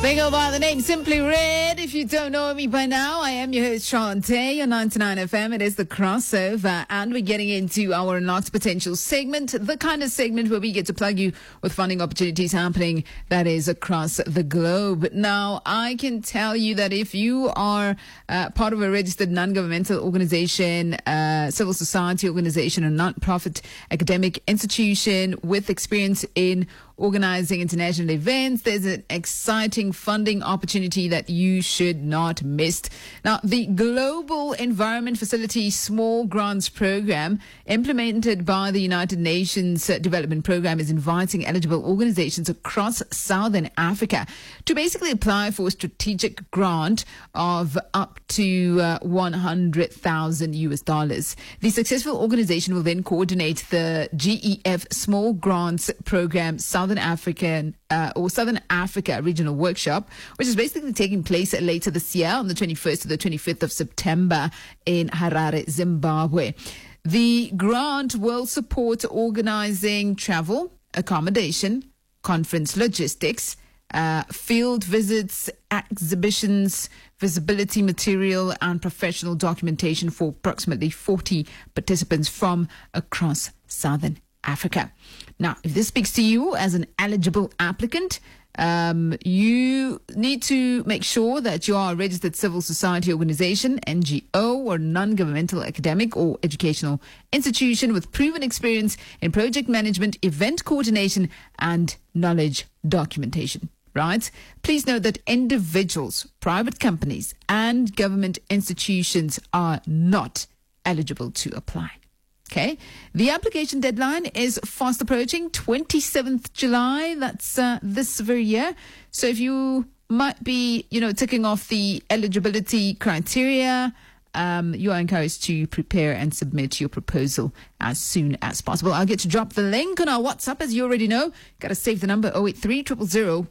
They go by the name Simply Red. If you don't know me by now, I am your host, Shantae, on 99 FM. It is the crossover, and we're getting into our Unlocked Potential segment, the kind of segment where we get to plug you with funding opportunities happening that is across the globe. Now, I can tell you that if you are part of a registered non-governmental organization, civil society organization, or non-profit academic institution with experience in organizing international events, there's an exciting funding opportunity that you should not miss. Now, the Global Environment Facility Small Grants Program, implemented by the United Nations Development Program, is inviting eligible organizations across Southern Africa to basically apply for a strategic grant of up to 100,000 US dollars. The successful organization will then coordinate the GEF Small Grants Program Southern Africa Regional Workshop, which is basically taking place later this year on the 21st to the 25th of September in Harare, Zimbabwe. The grant will support organizing travel, accommodation, conference logistics, field visits, exhibitions, visibility material, and professional documentation for approximately 40 participants from across Southern Africa. Now, if this speaks to you as an eligible applicant, you need to make sure that you are a registered civil society organization, NGO, or non-governmental academic or educational institution with proven experience in project management, event coordination, and knowledge documentation. Right? Please note that individuals, private companies, and government institutions are not eligible to apply. Okay. The application deadline is fast approaching, 27th July. That's this very year. So if you might be, ticking off the eligibility criteria, you are encouraged to prepare and submit your proposal as soon as possible. I'll get to drop the link on our WhatsApp, as you already know. Got to save the number 083 000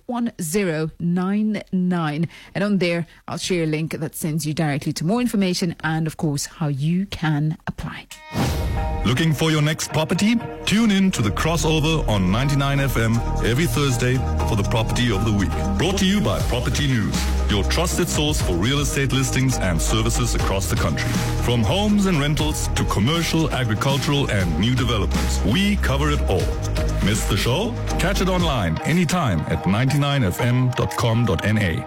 1099. And on there, I'll share a link that sends you directly to more information and, of course, how you can apply. Looking for your next property? Tune in to the crossover on 99 FM every Thursday for the Property of the Week. Brought to you by Property News, your trusted source for real estate listings and services across the country. From homes and rentals to commercial, agricultural, and new developments, we cover it all. Miss the show? Catch it online anytime at 99fm.com.na.